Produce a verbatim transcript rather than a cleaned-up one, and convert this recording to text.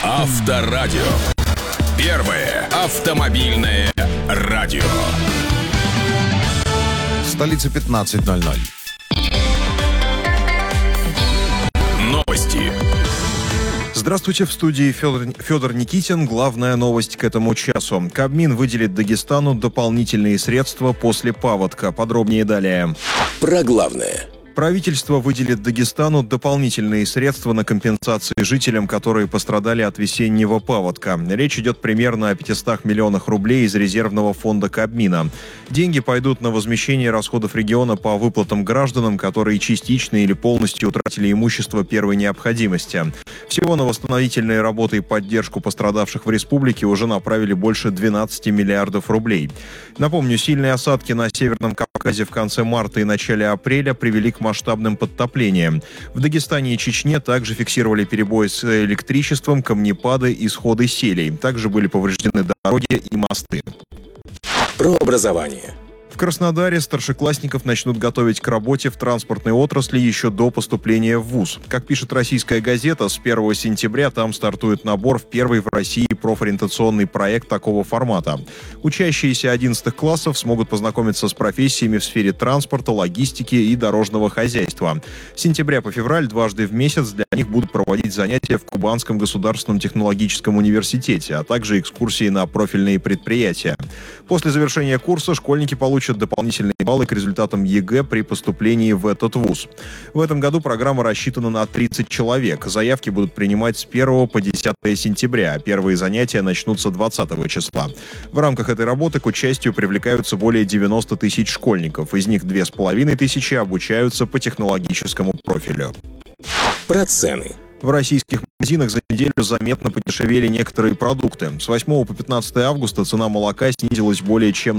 Авторадио. Первое автомобильное радио. Столица пятнадцать ноль ноль. Новости. Здравствуйте, в студии Федор, Федор Никитин. Главная новость к этому часу. Кабмин выделит Дагестану дополнительные средства после паводка. Подробнее далее. Про главное. Правительство выделит Дагестану дополнительные средства на компенсации жителям, которые пострадали от весеннего паводка. Речь идет примерно о пятистах миллионах рублей из резервного фонда Кабмина. Деньги пойдут на возмещение расходов региона по выплатам гражданам, которые частично или полностью утратили имущество первой необходимости. Всего на восстановительные работы и поддержку пострадавших в республике уже направили больше двенадцати миллиардов рублей. Напомню, сильные осадки на Северном Кавказе в конце марта и начале апреля привели к масштабным подтоплениям. В Дагестане и Чечне также фиксировали перебои с электричеством, камнепады и сходы селей. Также были повреждены дороги и мосты. Про образование. В Краснодаре старшеклассников начнут готовить к работе в транспортной отрасли еще до поступления в вуз. Как пишет «Российская газета», с первого сентября там стартует набор в первый в России профориентационный проект такого формата. Учащиеся одиннадцатых классов смогут познакомиться с профессиями в сфере транспорта, логистики и дорожного хозяйства. С сентября по февраль дважды в месяц для них будут проводить занятия в Кубанском государственном технологическом университете, а также экскурсии на профильные предприятия. После завершения курса школьники получат дополнительные баллы к результатам ЕГЭ при поступлении в этот вуз. В этом году программа рассчитана на тридцать человек. Заявки будут принимать с первого по десятое сентября, а первые занятия начнутся двадцатого числа. В рамках этой работы к участию привлекаются более девяноста тысяч школьников. Из них две с половиной тысячи обучаются по технологическому профилю. Про цены. В российских магазинах за неделю заметно подешевели некоторые продукты. С восьмого по пятнадцатое августа цена молока снизилась более чем